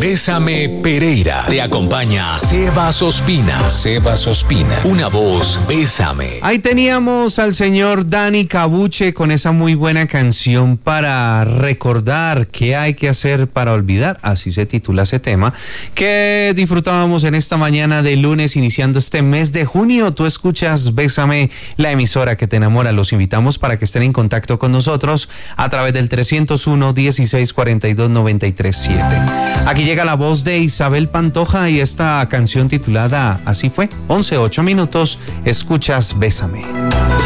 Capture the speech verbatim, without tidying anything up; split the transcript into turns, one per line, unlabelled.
Bésame Pereira. Te acompaña Sebas Ospina. Sebas Ospina. Una voz, Bésame.
Ahí teníamos al señor Dani Cabuche con esa muy buena canción para recordar qué hay que hacer para olvidar. Así se titula ese tema que disfrutábamos en esta mañana de lunes, iniciando este mes de junio. Tú escuchas Bésame, la emisora que te enamora. Los invitamos para que estén en contacto con nosotros a través del trescientos uno, dieciséis cuarenta y dos, noventa y tres siete. Aquí llega la voz de Isabel Pantoja y esta canción titulada Así fue. once, ocho minutos. Escuchas Bésame.